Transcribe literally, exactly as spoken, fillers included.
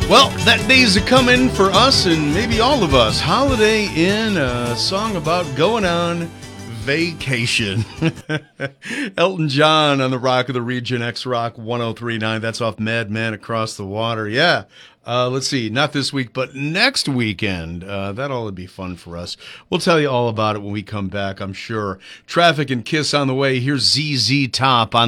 Well, that day's a coming for us and maybe all of us. Holiday Inn, a song about going on vacation. Elton John on the Rock of the Region, X-Rock one oh three point nine. That's off Mad Men Across the Water. Yeah. Uh, let's see, not this week, but next weekend. Uh, that ought to be fun for us. We'll tell you all about it when we come back, I'm sure. Traffic and Kiss on the way. Here's Z Z Top on